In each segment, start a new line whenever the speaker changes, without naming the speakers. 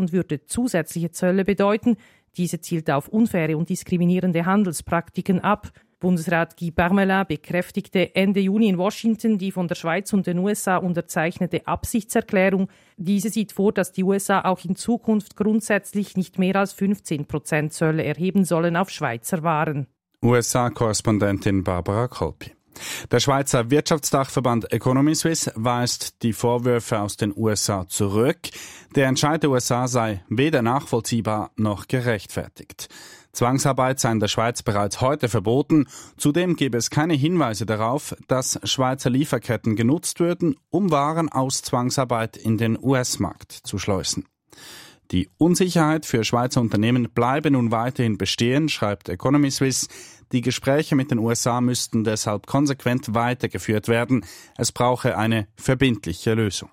und würde zusätzliche Zölle bedeuten. Diese zielt auf unfaire und diskriminierende Handelspraktiken ab. Bundesrat Guy Parmelin bekräftigte Ende Juni in Washington die von der Schweiz und den USA unterzeichnete Absichtserklärung. Diese sieht vor, dass die USA auch in Zukunft grundsätzlich nicht mehr als 15% Zölle erheben sollen auf Schweizer Waren.
USA-Korrespondentin Barbara Kolpi. Der Schweizer Wirtschaftsdachverband Economy Suisse weist die Vorwürfe aus den USA zurück. Der Entscheid der USA sei weder nachvollziehbar noch gerechtfertigt. Zwangsarbeit sei in der Schweiz bereits heute verboten. Zudem gebe es keine Hinweise darauf, dass Schweizer Lieferketten genutzt würden, um Waren aus Zwangsarbeit in den US-Markt zu schleusen. Die Unsicherheit für Schweizer Unternehmen bleibe nun weiterhin bestehen, schreibt Economy Suisse. Die Gespräche mit den USA müssten deshalb konsequent weitergeführt werden. Es brauche eine verbindliche Lösung.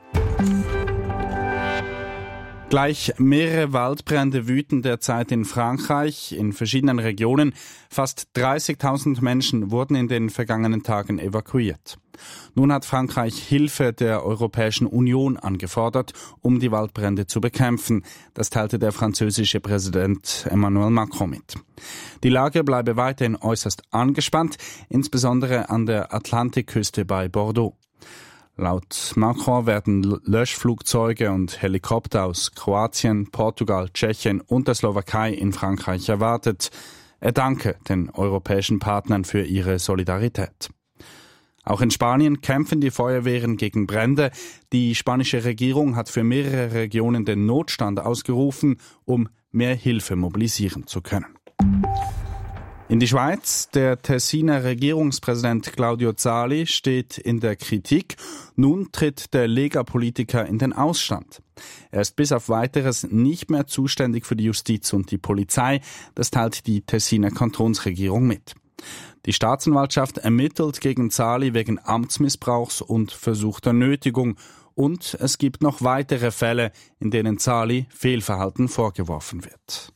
Gleich mehrere Waldbrände wüten derzeit in Frankreich, in verschiedenen Regionen. Fast 30.000 Menschen wurden in den vergangenen Tagen evakuiert. Nun hat Frankreich Hilfe der Europäischen Union angefordert, um die Waldbrände zu bekämpfen. Das teilte der französische Präsident Emmanuel Macron mit. Die Lage bleibe weiterhin äußerst angespannt, insbesondere an der Atlantikküste bei Bordeaux. Laut Macron werden Löschflugzeuge und Helikopter aus Kroatien, Portugal, Tschechien und der Slowakei in Frankreich erwartet. Er danke den europäischen Partnern für ihre Solidarität. Auch in Spanien kämpfen die Feuerwehren gegen Brände. Die spanische Regierung hat für mehrere Regionen den Notstand ausgerufen, um mehr Hilfe mobilisieren zu können. In die Schweiz. Der Tessiner Regierungspräsident Claudio Zali steht in der Kritik. Nun tritt der Lega-Politiker in den Ausstand. Er ist bis auf Weiteres nicht mehr zuständig für die Justiz und die Polizei. Das teilt die Tessiner Kantonsregierung mit. Die Staatsanwaltschaft ermittelt gegen Zali wegen Amtsmissbrauchs und versuchter Nötigung. Und es gibt noch weitere Fälle, in denen Zali Fehlverhalten vorgeworfen wird.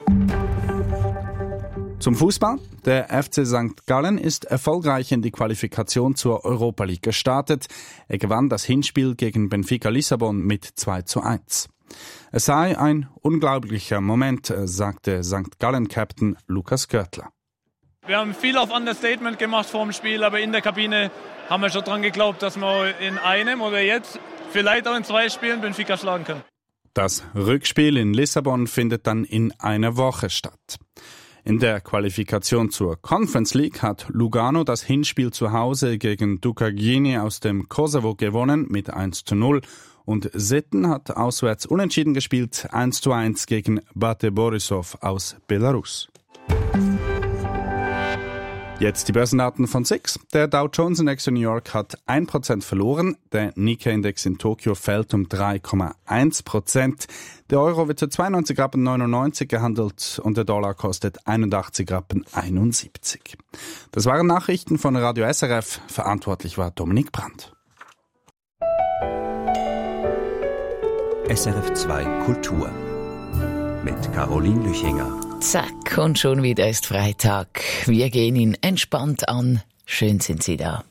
Zum Fußball. Der FC St. Gallen ist erfolgreich in die Qualifikation zur Europa League gestartet. Er gewann das Hinspiel gegen Benfica Lissabon mit 2:1. Es sei ein unglaublicher Moment, sagte St. Gallen-Captain Lukas Görtler.
Wir haben viel auf Understatement gemacht vor dem Spiel, aber in der Kabine haben wir schon dran geglaubt, dass wir in einem oder jetzt vielleicht auch in 2 Spielen Benfica schlagen können.
Das Rückspiel in Lissabon findet dann in einer Woche statt. In der Qualifikation zur Conference League hat Lugano das Hinspiel zu Hause gegen Dukagjini aus dem Kosovo gewonnen mit 1:0 und Sitten hat auswärts unentschieden gespielt 1:1 gegen Bate Borisov aus Belarus. Jetzt die Börsendaten von SIX. Der Dow Jones Index in New York hat 1% verloren. Der Nikkei-Index in Tokio fällt um 3,1%. Der Euro wird zu 92,99 Rappen gehandelt und der Dollar kostet 81,71 Rappen. Das waren Nachrichten von Radio SRF. Verantwortlich war Dominik Brandt.
SRF 2 Kultur mit Caroline Lüchinger.
Zack, und schon wieder ist Freitag. Wir gehen ihn entspannt an. Schön sind Sie da.